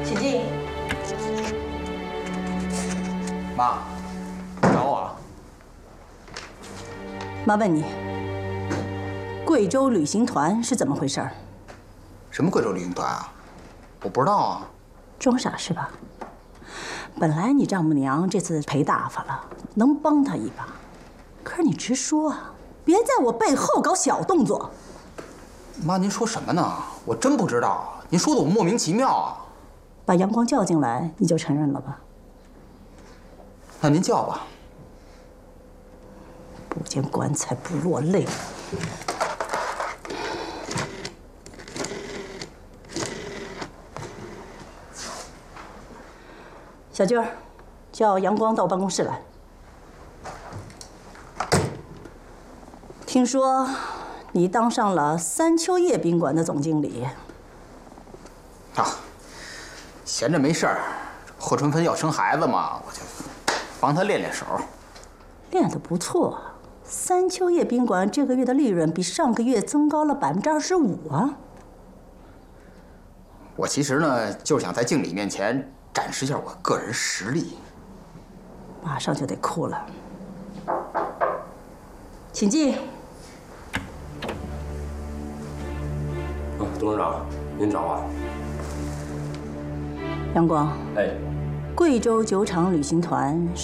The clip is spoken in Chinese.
请进。 妈，找我啊？ 妈问你，贵州旅行团是怎么回事？ 什么贵州旅行团啊？我不知道啊。 装傻是吧？本来你丈母娘这次赔大发了，能帮她一把，可是你直说啊，别在我背后搞小动作。 妈，您说什么呢？我真不知道，您说的我莫名其妙啊。 把阳光叫进来，你就承认了吧？ 那您叫吧。 不见棺材不落泪。小军儿，叫阳光到办公室来。听说你当上了三秋叶宾馆的总经理。 啊，闲着没事儿，贺春芬要生孩子嘛，我就帮她练练手。 练得不错，三秋叶宾馆这个月的利润比上个月增高了25%啊！ 我其实呢，就是想在经理面前展示一下我个人实力。 马上就得哭了，请进。 董事长，您找啊？ 阳光， 哎， 贵州酒厂旅行团